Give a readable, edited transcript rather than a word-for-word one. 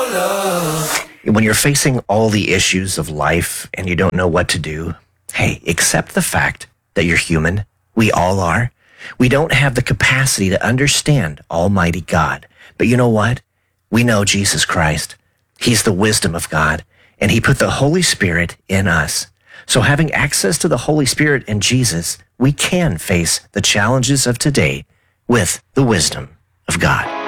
When you're facing all the issues of life and you don't know what to do, hey, accept the fact that you're human. We all are. We don't have the capacity to understand Almighty God. But you know what? We know Jesus Christ. He's the wisdom of God, and he put the Holy Spirit in us. So having access to the Holy Spirit and Jesus, we can face the challenges of today with the wisdom of God.